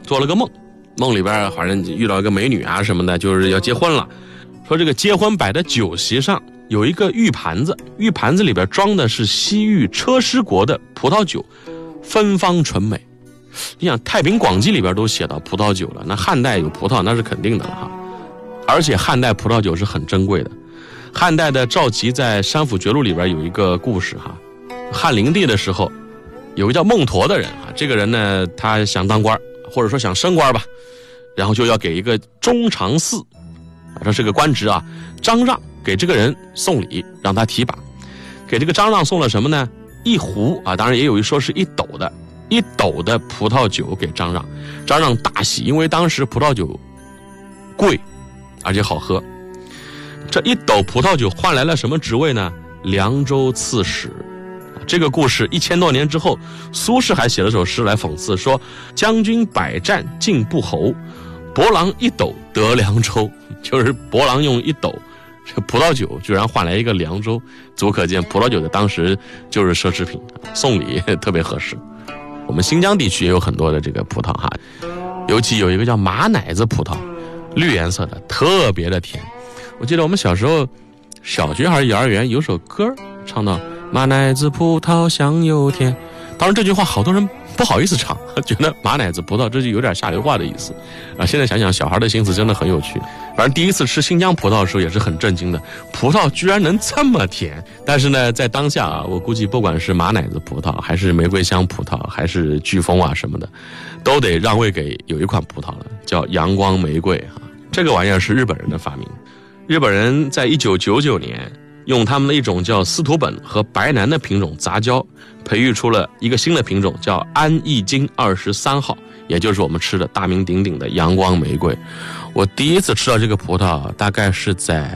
做了个梦，梦里边反正遇到一个美女啊什么的，就是要结婚了。说这个结婚摆的酒席上有一个玉盘子，玉盘子里边装的是西域车师国的葡萄酒，芬芳醇美。你想《太平广记》里边都写到葡萄酒了，那汉代有葡萄那是肯定的了哈。而且汉代葡萄酒是很珍贵的。汉代的赵佶在《山府绝录》里边有一个故事哈，汉灵帝的时候，有个叫孟佗的人啊，这个人呢，他想当官，或者说想升官吧，然后就要给一个中常侍，这是个官职啊，张让给这个人送礼，让他提拔。给这个张让送了什么呢？一壶啊，当然也有一说是一斗的葡萄酒给张让。张让大喜，因为当时葡萄酒贵，而且好喝。这一斗葡萄酒换来了什么职位呢？凉州刺史。这个故事1000多年之后，苏轼还写了首诗来讽刺，说将军百战进不侯，伯郎一斗得凉州。就是伯郎用一斗这葡萄酒居然换来一个凉州，足可见葡萄酒在当时就是奢侈品，送礼特别合适。我们新疆地区也有很多的这个葡萄哈，尤其有一个叫马奶子葡萄，绿颜色的，特别的甜。我记得我们小时候小学还是幼儿园有首歌唱到马奶子葡萄香又甜，当然这句话好多人不好意思唱，觉得马奶子葡萄这就有点下流话的意思啊。现在想想小孩的心思真的很有趣。反正第一次吃新疆葡萄的时候也是很震惊的，葡萄居然能这么甜。但是呢，在当下啊，我估计不管是马奶子葡萄还是玫瑰香葡萄还是飓风啊什么的，都得让位给有一款葡萄了，叫阳光玫瑰啊。这个玩意儿是日本人的发明。日本人在1999年用他们的一种叫司徒本和白南的品种杂交，培育出了一个新的品种叫安义金23号，也就是我们吃的大名鼎鼎的阳光玫瑰。我第一次吃到这个葡萄大概是在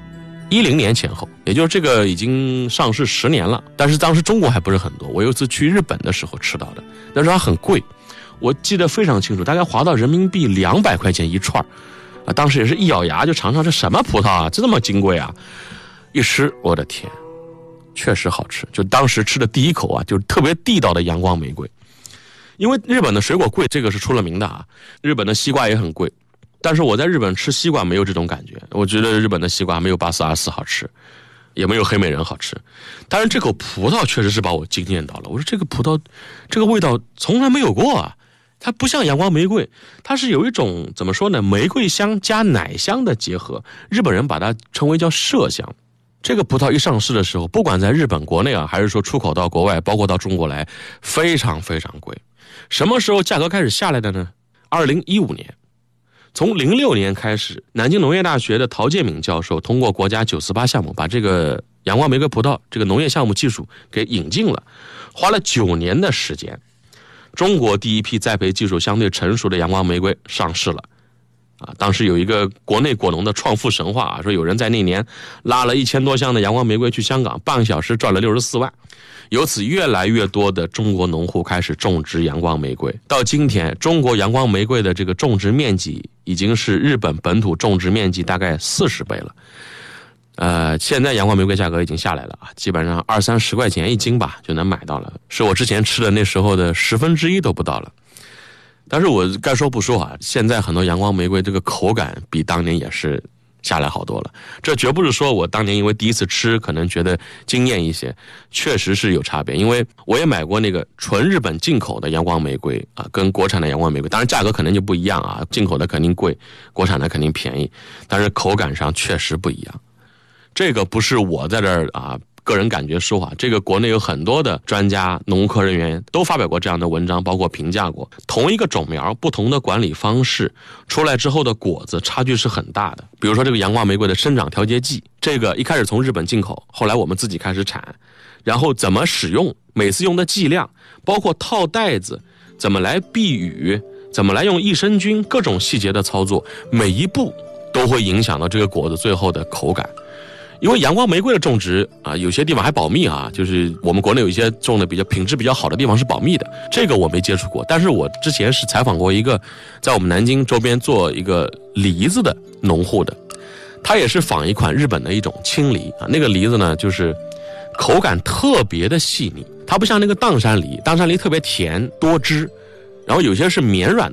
10年前后，也就是这个已经上市10年了，但是当时中国还不是很多。我有一次去日本的时候吃到的，那时候它很贵，我记得非常清楚，大概划到人民币200块钱一串啊，当时也是一咬牙就尝尝这什么葡萄啊，这么金贵啊！一吃，我的天，确实好吃。就当时吃的第一口啊，就是特别地道的阳光玫瑰。因为日本的水果贵，这个是出了名的啊。日本的西瓜也很贵，但是我在日本吃西瓜没有这种感觉。我觉得日本的西瓜没有8424好吃，也没有黑美人好吃。但是这口葡萄确实是把我惊艳到了。我说这个葡萄，这个味道从来没有过啊。它不像阳光玫瑰，它是有一种怎么说呢，玫瑰香加奶香的结合，日本人把它称为叫麝香。这个葡萄一上市的时候，不管在日本国内啊，还是说出口到国外，包括到中国来，非常非常贵。什么时候价格开始下来的呢？2015年。从06年开始，南京农业大学的陶建敏教授通过国家948项目把这个阳光玫瑰葡萄这个农业项目技术给引进了，花了9年的时间，中国第一批栽培技术相对成熟的阳光玫瑰上市了。当时有一个国内果农的创富神话啊，说有人在那年拉了1000多箱的阳光玫瑰去香港，半个小时赚了64万。由此越来越多的中国农户开始种植阳光玫瑰。到今天，中国阳光玫瑰的这个种植面积已经是日本本土种植面积大概40倍了。现在阳光玫瑰价格已经下来了啊，基本上20-30块钱一斤吧就能买到了，是我之前吃的那时候的1/10都不到了。但是我该说不说啊，现在很多阳光玫瑰这个口感比当年也是下来好多了。这绝不是说我当年因为第一次吃可能觉得惊艳一些，确实是有差别。因为我也买过那个纯日本进口的阳光玫瑰啊，跟国产的阳光玫瑰，当然价格可能就不一样啊，进口的肯定贵，国产的肯定便宜，但是口感上确实不一样。这个不是我在这儿啊个人感觉说话，这个国内有很多的专家农科人员都发表过这样的文章，包括评价过同一个种苗不同的管理方式出来之后的果子差距是很大的。比如说这个阳光玫瑰的生长调节剂，这个一开始从日本进口，后来我们自己开始产，然后怎么使用，每次用的剂量，包括套袋子怎么来避雨，怎么来用益生菌，各种细节的操作，每一步都会影响到这个果子最后的口感。因为阳光玫瑰的种植啊，有些地方还保密啊，就是我们国内有一些种的品质比较好的地方是保密的，这个我没接触过。但是我之前是采访过一个在我们南京周边做一个梨子的农户的，他也是仿一款日本的一种青梨啊，那个梨子呢就是口感特别的细腻，它不像那个砀山梨，砀山梨特别甜多汁，然后有些是绵软的。